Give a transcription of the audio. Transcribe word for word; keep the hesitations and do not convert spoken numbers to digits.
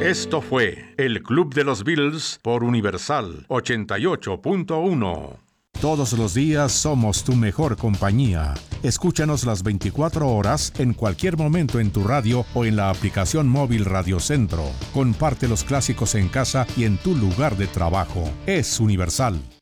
Esto fue El Club de los Beatles por Universal ochenta y ocho punto uno. Todos los días somos tu mejor compañía. Escúchanos las veinticuatro horas en cualquier momento en tu radio o en la aplicación móvil Radio Centro. Comparte los clásicos en casa y en tu lugar de trabajo. Es Universal.